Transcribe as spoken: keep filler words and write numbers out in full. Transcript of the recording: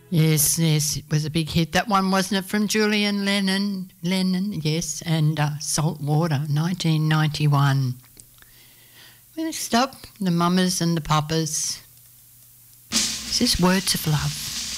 Yes, yes, it was a big hit. That one, wasn't it, from Julian Lennon? Lennon, yes, and uh, Salt Water, nineteen ninety-one. Next up, the Mamas and the Papas. This is Words of Love.